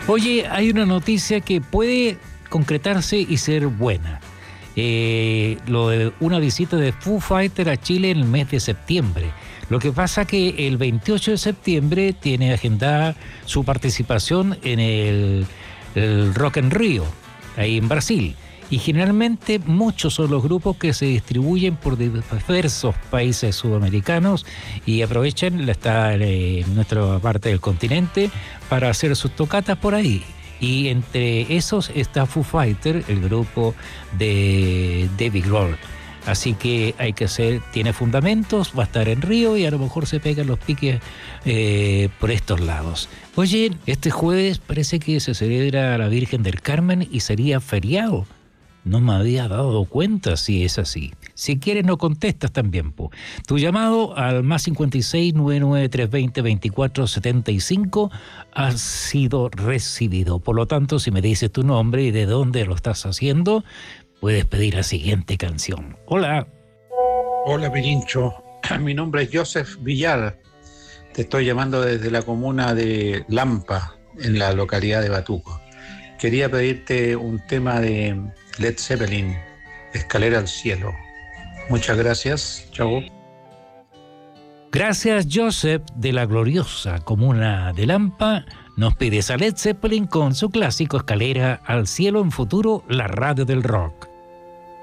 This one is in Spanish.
Oye, hay una noticia que puede concretarse y ser buena. Lo de una visita de Foo Fighters a Chile en el mes de septiembre. Lo que pasa que el 28 de septiembre tiene agendada su participación en el Rock en Río, ahí en Brasil. Y generalmente muchos son los grupos que se distribuyen por diversos países sudamericanos y aprovechan en nuestra parte del continente para hacer sus tocatas por ahí. Y entre esos está Foo Fighters, el grupo de David Grohl. Así que tiene fundamentos, va a estar en Río y a lo mejor se pegan los piques por estos lados. Oye, este jueves parece que se celebra la Virgen del Carmen y sería feriado. No me había dado cuenta si es así. Si quieres no contestas también, po. Tu llamado al más 56 99 320 24 75 ha sido recibido. Por lo tanto, si me dices tu nombre y de dónde lo estás haciendo, puedes pedir la siguiente canción. Hola. Hola, Pirincho. Mi nombre es Joseph Villar. Te estoy llamando desde la comuna de Lampa, en la localidad de Batuco. Quería pedirte un tema de Led Zeppelin, Escalera al Cielo. Muchas gracias. Chau. Gracias, Joseph, de la gloriosa comuna de Lampa. Nos pides a Led Zeppelin con su clásico Escalera al Cielo, en futuro la radio del rock.